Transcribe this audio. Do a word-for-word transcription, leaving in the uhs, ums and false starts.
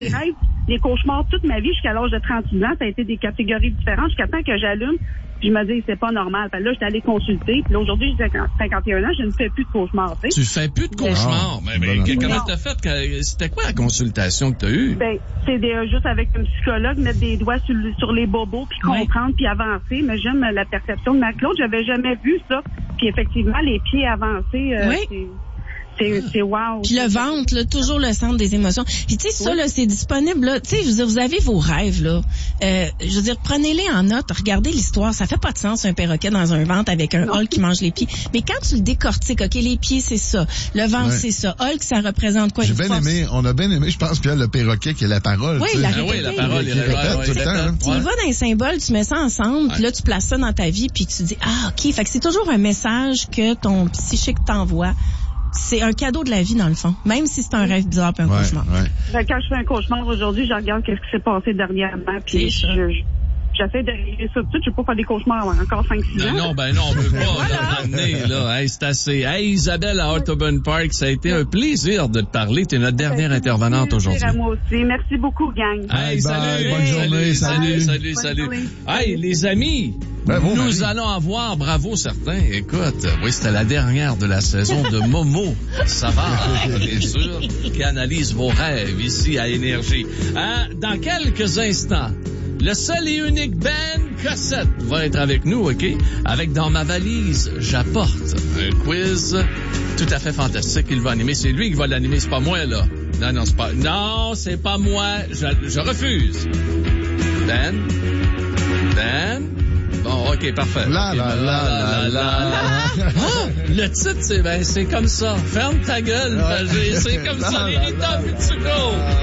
des rêves, des cauchemars toute ma vie jusqu'à l'âge de trente-six ans. Ça a été des catégories différentes jusqu'à temps que j'allume. Puis je me dis, c'est pas normal. Puis là, j'étais allée consulter. Puis là, aujourd'hui, j'ai cinquante et un ans, je ne fais plus de cauchemars. Tu sais. Tu fais plus de cauchemars. Ah, mais, mais bon, comment non. t'as fait? C'était quoi la consultation que t'as eue? Ben, c'est des, juste avec un psychologue, mettre des doigts sur, sur les bobos, puis comprendre, oui. Puis avancer. Mais j'aime la perception de ma Claude. J'avais jamais vu ça. Puis effectivement, les pieds avancés, euh, oui. c'est... C'est, c'est wow. Puis le ventre, là, toujours le centre des émotions. Puis tu sais, ça, oui. là, c'est disponible, là. Tu sais, je veux dire, vous avez vos rêves, là. Euh, je veux dire, prenez-les en note, regardez l'histoire. Ça fait pas de sens, un perroquet dans un ventre avec un Hulk qui mange les pieds. Mais quand tu le décortiques, OK, les pieds, c'est ça. Le ventre, ouais. c'est ça. Hulk, ça représente quoi? J'ai bien force. aimé, on a bien aimé, je pense, Pierre, le perroquet qui est la parole. Oui, tu sais. la, ah oui, la parole, il répète tout le temps. Hein. Tu y vas dans les symboles, tu mets ça ensemble, ouais. Puis là, tu places ça dans ta vie, puis tu dis, ah, OK. Fait que c'est toujours un message que ton psychique t'envoie. C'est un cadeau de la vie, dans le fond. Même si c'est un rêve bizarre et un ouais, cauchemar. Ouais. Ben, quand je fais un cauchemar aujourd'hui, je regarde ce qui s'est passé dernièrement. Puis je, je, j'essaie de régler ça tout de suite. Je ne vais pas faire des cauchemars encore cinq six ans. Non, non, ben non, on veut pas l'amener, là. Hey, c'est assez. Hey, Isabelle à Audubon Park, ça a été un plaisir de te parler. Tu es notre dernière intervenante aujourd'hui. À moi aussi. Merci beaucoup, gang. Hey, salut. Bonne journée. Salut, salut, salut. salut. Hey, les amis. Bravo, nous Marie. allons avoir, bravo certains, écoute, oui, c'était la dernière de la saison de Momo Savard, bien sûr, qui analyse vos rêves ici à Énergie. Hein, dans quelques instants, le seul et unique Ben Cossette va être avec nous, OK? Avec Dans ma valise, j'apporte un quiz tout à fait fantastique qu'il va animer. C'est lui qui va l'animer, c'est pas moi, là. Non, non, c'est pas, non, c'est pas moi, je, je refuse. Ben? Ben? Bon, OK, parfait. La, okay, la, ben, la, la, la, la, la. Ah, le titre, c'est, ben, c'est comme ça. Ferme ta gueule, Ouais. c'est comme ça, La, l'irritant, la, la, Mitsuko.